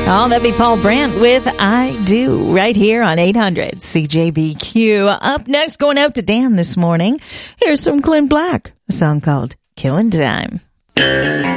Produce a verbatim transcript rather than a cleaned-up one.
Oh, that'd be Paul Brandt with I Do right here on eight hundred C J B Q. Up next, going out to Dan this morning. Here's some Clint Black, a song called Killing Time.